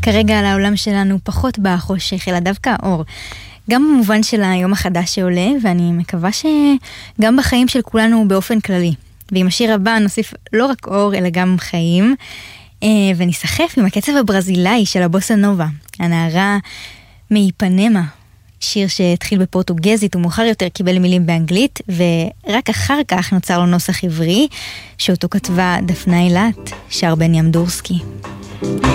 כרגע על העולם שלנו פחות בחושך, אלא דווקא האור. גם במובן של היום החדש שעולה, ואני מקווה שגם בחיים של כולנו באופן כללי. ועם השיר הבא נוסיף לא רק אור, אלא גם חיים, ונסחף עם הקצב הברזילאי של הבוסה נובה, הנערה מאיפנמה, שיר שהתחיל בפורטוגזית ומאוחר יותר קיבל מילים באנגלית, ורק אחר כך נוצר לו נוסח עברי, שאותו כתבה דפנה אילת, שר בן ימדורסקי.